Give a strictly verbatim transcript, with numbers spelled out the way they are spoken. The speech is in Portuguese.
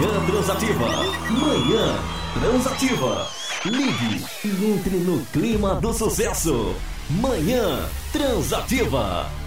Manhã Transativa. Manhã Transativa. Ligue e entre no clima do sucesso. Manhã Transativa.